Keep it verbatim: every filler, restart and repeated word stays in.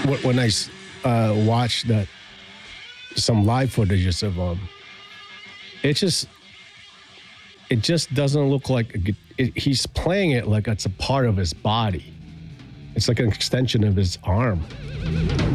Wh- When I s- uh, watched that some live footages of him, it just it just doesn't look like a, gu- it, he's playing it like it's a part of his body. It's like an extension of his arm.